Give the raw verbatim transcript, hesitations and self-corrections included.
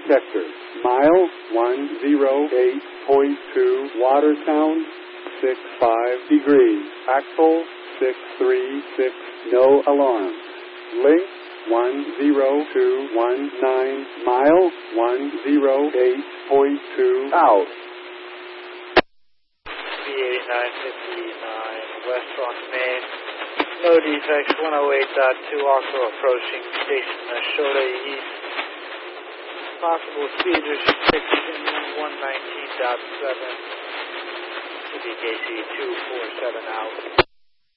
detector. Mile one oh eight point two, water sound six five degrees. Axle six three six, no alarm. Link one oh two one nine, mile one oh eight point two, out. B eighty-nine fifty-nine, West Rock, Maine. No defects, one oh eight point two, also approaching station Nashota East. Possible speed restriction one nineteen point seven. C B K C two four seven out.